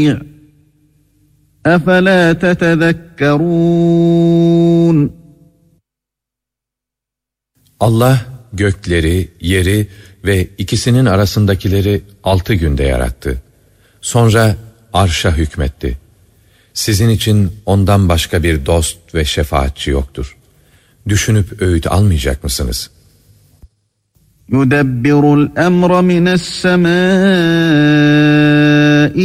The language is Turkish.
أَفَلَا تَتَذَكَّرُونَ Allah gökleri, yeri ve ikisinin arasındakileri 6 günde yarattı. Sonra arşa hükmetti. Sizin için ondan başka bir dost ve şefaatçi yoktur. Düşünüp öğüt almayacak mısınız? يُدَبِّرُ الْأَمْرَ مِنَ السَّمَاءِ